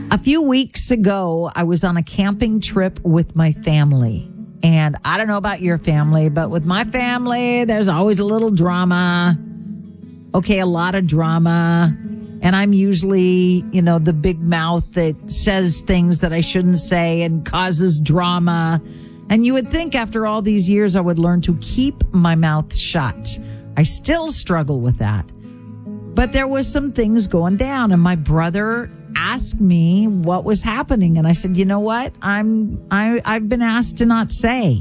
A few weeks ago, I was on a camping trip with my family. And I don't know about your family, but with my family, there's always a little drama. Okay, a lot of drama. And I'm usually, the big mouth that says things that I shouldn't say and causes drama. And you would think after all these years, I would learn to keep my mouth shut. I still struggle with that. But there was some things going down, and my brother asked me what was happening. And I said, you know what? I've been asked to not say.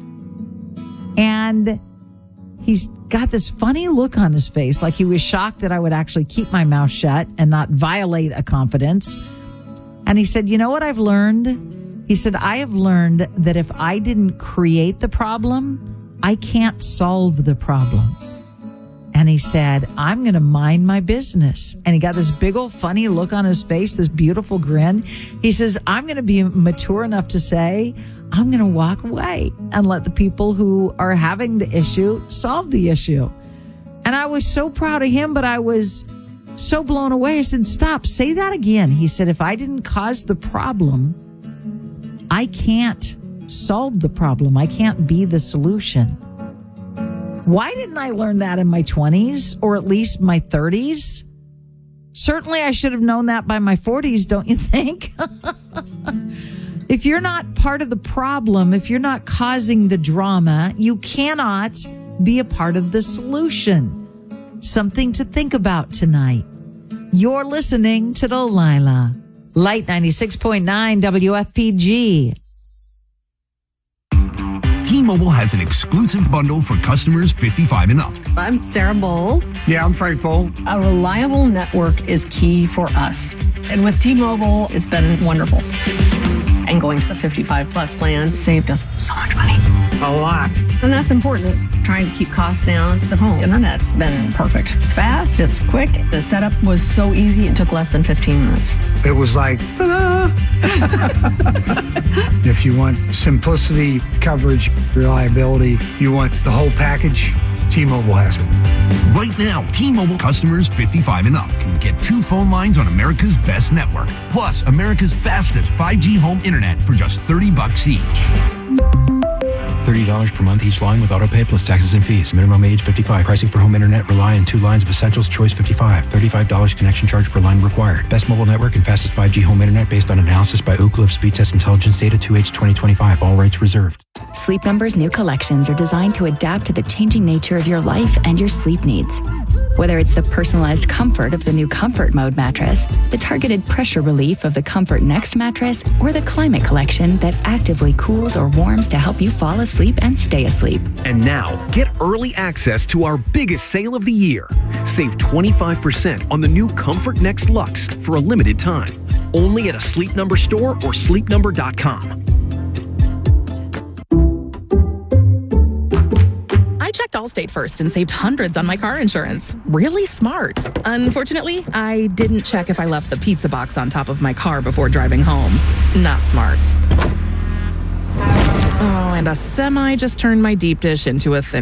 And he's got this funny look on his face, like he was shocked that I would actually keep my mouth shut and not violate a confidence. And he said, you know what I've learned? He said, I have learned that if I didn't create the problem, I can't solve the problem. And he said, I'm going to mind my business. And he got this big old funny look on his face, this beautiful grin. He says, I'm going to be mature enough to say, I'm going to walk away and let the people who are having the issue solve the issue. And I was so proud of him, but I was so blown away. I said, stop, say that again. He said, if I didn't cause the problem, I can't solve the problem. I can't be the solution. Why didn't I learn that in my 20s or at least my 30s? Certainly I should have known that by my 40s, don't you think? If you're not part of the problem, if you're not causing the drama, you cannot be a part of the solution. Something to think about tonight. You're listening to Delilah. Light 96.9 WFPG. T-Mobile has an exclusive bundle for customers 55 and up. I'm Sarah Bowl. Yeah, I'm Frank Bowl. A reliable network is key for us. And with T-Mobile, it's been wonderful. And going to the 55 plus plan saved us so much money. A lot. And that's important. Trying to keep costs down. The home internet's been perfect. It's fast, it's quick. The setup was so easy, it took less than 15 minutes. It was like, ta-da! If you want simplicity, coverage, reliability, you want the whole package, T-Mobile has it. Right now, T-Mobile customers 55 and up can get 2 phone lines on America's best network, plus America's fastest 5G home internet for just $30 each. $30 per month each line with autopay plus taxes and fees. Minimum age 55. Pricing for home internet rely on 2 lines of Essentials Choice 55. $35 connection charge per line required. Best mobile network and fastest 5G home internet based on analysis by Ookla of Speed Test Intelligence data 2H 2025. All rights reserved. Sleep Number's new collections are designed to adapt to the changing nature of your life and your sleep needs. Whether it's the personalized comfort of the new Comfort Mode mattress, the targeted pressure relief of the Comfort Next mattress, or the Climate Collection that actively cools or warms to help you fall asleep and stay asleep. And now, get early access to our biggest sale of the year. Save 25% on the new Comfort Next Luxe for a limited time. Only at a Sleep Number store or sleepnumber.com. I checked Allstate first and saved hundreds on my car insurance. Really smart. Unfortunately, I didn't check if I left the pizza box on top of my car before driving home. Not smart. Oh, and a semi just turned my deep dish into a thin